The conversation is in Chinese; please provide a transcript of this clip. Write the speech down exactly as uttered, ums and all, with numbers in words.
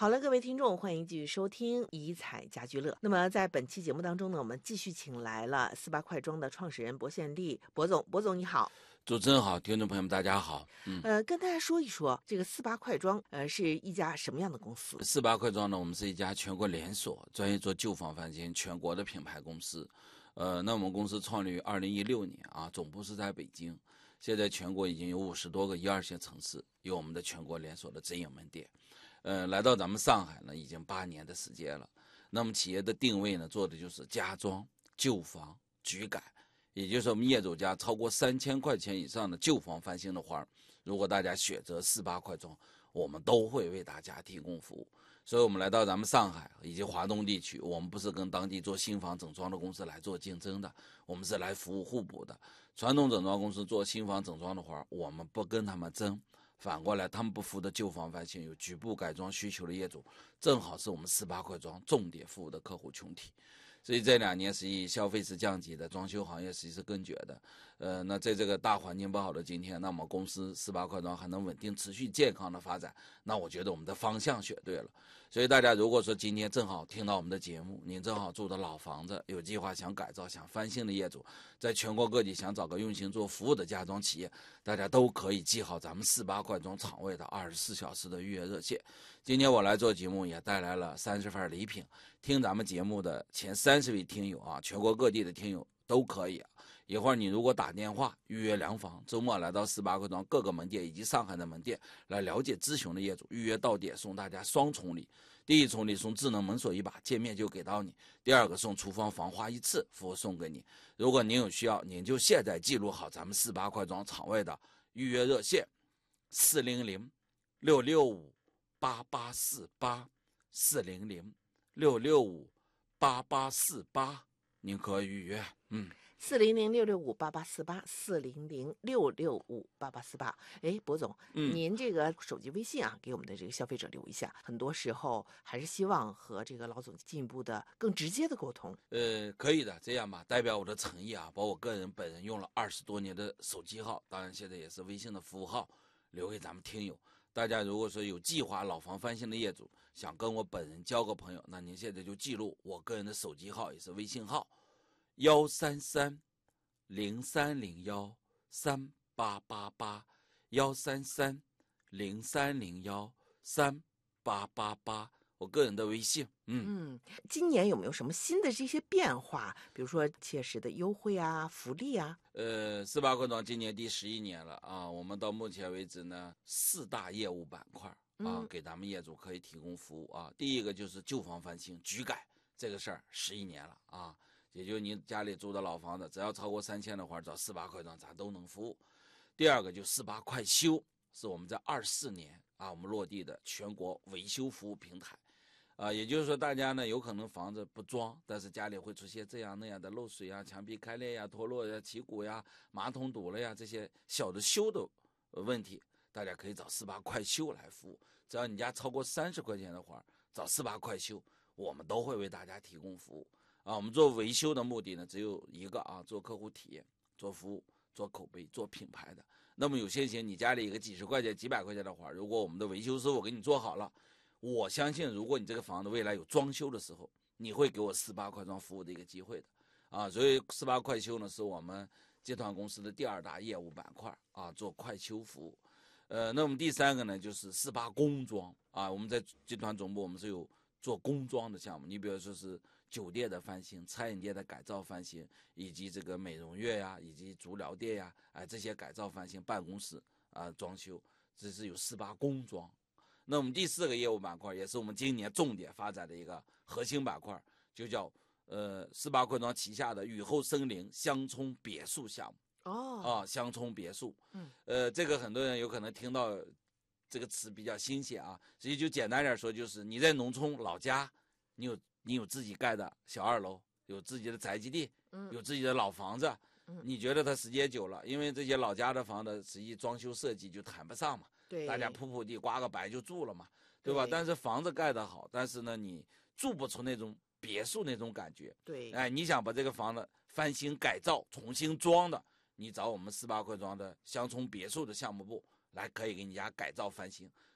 好了，各位听众，欢迎继续收听怡彩家居乐。那么在本期节目当中呢，我们继续请来了四八快装的创始人薄宪利薄总。薄总你好。 主持人好，听众朋友们大家好。 嗯，呃，跟大家说一说这个四八快装，呃，是一家什么样的公司？ 四八快装呢，我们是一家全国连锁，专业做旧房翻新全国的品牌公司。呃，那我们公司创立于二零一六年啊，总部是在北京，现在全国已经有五十多个一二线城市有我们的全国连锁的直营门店。呃，来到咱们上海呢，已经八年的时间了。那么企业的定位呢，做的就是家装、旧房、局改，也就是我们业主家超过三千块钱以上的旧房翻新的花，如果大家选择四八快装，我们都会为大家提供服务。所以我们来到咱们上海以及华东地区，我们不是跟当地做新房整装的公司来做竞争的，我们是来服务互补的。传统整装公司做新房整装的花，我们不跟他们争。反过来，他们不服的旧房翻新有局部改装需求的业主，正好是我们四八快装重点服务的客户群体。所以这两年实际消费是降级的，装修行业实际是更绝的。呃，那在这个大环境不好的今天，那么公司四八快装还能稳定持续健康的发展，那我觉得我们的方向选对了。所以大家如果说今天正好听到我们的节目，您正好住的老房子，有计划想改造想翻新的业主，在全国各地想找个用心做服务的家装企业，大家都可以记好咱们四八快装厂位的二十四小时的预约热线。今天我来做节目也带来了三十份礼品，听咱们节目的前三十位听友啊，全国各地的听友都可以啊。一会儿你如果打电话预约量房，周末来到四八快装各个门店以及上海的门店来了解咨询的业主，预约到点送大家双重礼。第一重礼送智能门锁一把，见面就给到你；第二个送厨房防滑一次，服务送给你。如果您有需要，您就现在记录好咱们四八快装厂位的预约热线：四零零六六五八八四八，四零零六六五八八四八，您可以预约。嗯。 四零零六六五八八四八，四零零六六五八八四八。哎，薄总， 嗯， 您这个手机微信啊，给我们的这个消费者留一下。很多时候还是希望和这个老总进一步的、更直接的沟通。 呃，可以的，这样吧，代表我的诚意啊，把我个人本人用了二十多年的手机号，当然现在也是微信的服务号，留给咱们听友。大家如果说有计划老房翻新的业主，想跟我本人交个朋友，那您现在就记录我个人的手机号，也是微信号。幺三三零三零幺三八八八，幺三三零三零幺三八八八，我个人的微信。嗯嗯，今年有没有什么新的这些变化？比如说切实的优惠啊、福利啊？ 呃，四八快装今年第十一年了啊，我们到目前为止呢，四大业务板块啊， 嗯、 给咱们业主可以提供服务啊。第一个就是旧房翻新局改这个事儿，十一年了啊。也就是您家里住的老房子，只要超过三千的话，找四八快装咱都能服务。第二个就四八快修，是我们在二四年啊，我们落地的全国维修服务平台。啊，也就是说，大家呢有可能房子不装，但是家里会出现这样那样的漏水啊、墙壁开裂呀、脱落呀、起鼓呀、马桶堵了呀这些小的修的问题，大家可以找四八快修来服务。只要你家超过三十块钱的话，找四八快修，我们都会为大家提供服务。啊，我们做维修的目的呢，只有一个啊，做客户体验、做服务、做口碑、做品牌的。那么有些钱，你家里一个几十块钱、几百块钱的话，如果我们的维修师傅给你做好了，我相信，如果你这个房子未来有装修的时候，你会给我四八快装服务的一个机会的。啊，所以四八快修呢，是我们集团公司的第二大业务板块啊，做快修服务。呃，那我们第三个呢，就是四八工装啊，我们在集团总部我们是有做工装的项目，你比如说是酒店的翻新、餐饮店的改造翻新，以及这个美容院呀，以及足疗店呀，哎、呃、这些改造翻新、办公室啊、呃、装修，这是有四八工装。那我们第四个业务板块，也是我们今年重点发展的一个核心板块，就叫呃四八快装旗下的雨后森林乡村别墅项目。 哦， 啊，乡村别墅， 嗯， 呃，这个很多人有可能听到这个词比较新鲜啊，所以就简单点说，就是你在农村老家，你有你有自己盖的小二楼，有自己的宅基地， 嗯， 有自己的老房子， 嗯， 你觉得它时间久了，因为这些老家的房子实际装修设计就谈不上嘛， 对， 大家铺铺地刮个白就住了嘛，对吧？ 对但是房子盖得好，但是呢，你住不出那种别墅那种感觉， 对， 哎，你想把这个房子翻新改造、重新装的。你找我们四八快装的乡村别墅的项目部来，可以给你家改造翻新。